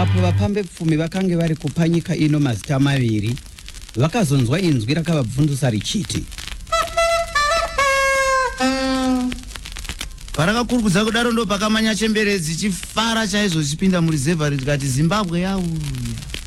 apo vapambe pfumi vakange vari kupanyika ino mazita maviri vakazonzwa inzwi rakavabvundusa richiti parakakurukudza kudaro ndo pakamanya chembere dzichifara chaizvo chipinda murizevha rikati Zimbabwe yauya.